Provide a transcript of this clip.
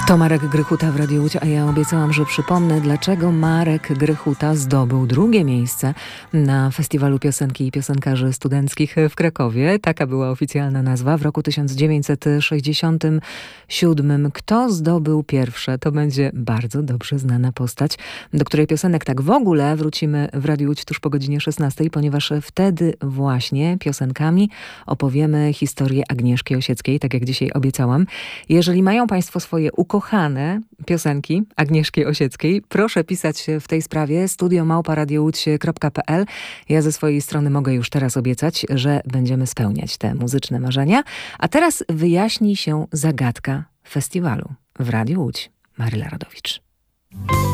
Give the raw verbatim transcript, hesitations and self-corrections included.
To Marek Grychuta w Radiu Łódź, a ja obiecałam, że przypomnę, dlaczego Marek Grychuta zdobył drugie miejsce na Festiwalu Piosenki i Piosenkarzy Studenckich w Krakowie. Taka była oficjalna nazwa w roku tysiąc dziewięćset sześćdziesiątym siódmym. Kto zdobył pierwsze? To będzie bardzo dobrze znana postać, do której piosenek tak w ogóle wrócimy w Radiu Łódź tuż po godzinie szesnastej, ponieważ wtedy właśnie piosenkami opowiemy historię Agnieszki Osieckiej, tak jak dzisiaj obiecałam. Jeżeli mają Państwo swoje ukochane piosenki Agnieszki Osieckiej, proszę pisać w tej sprawie studio małpa radio łódź kropka p l. Ja ze swojej strony mogę już teraz obiecać, że będziemy spełniać te muzyczne marzenia. A teraz wyjaśni się zagadka festiwalu w Radiu Łódź. Maryla Rodowicz.